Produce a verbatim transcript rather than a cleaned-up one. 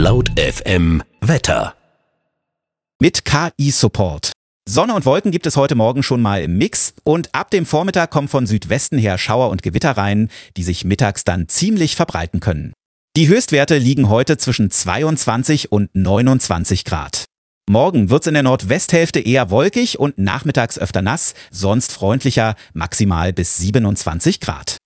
Laut F M Wetter. Mit K I-Support. Sonne und Wolken gibt es heute Morgen schon mal im Mix und ab dem Vormittag kommen von Südwesten her Schauer und Gewitter rein, die sich mittags dann ziemlich verbreiten können. Die Höchstwerte liegen heute zwischen zweiundzwanzig und neunundzwanzig Grad. Morgen wird's in der Nordwesthälfte eher wolkig und nachmittags öfter nass, sonst freundlicher, maximal bis siebenundzwanzig Grad.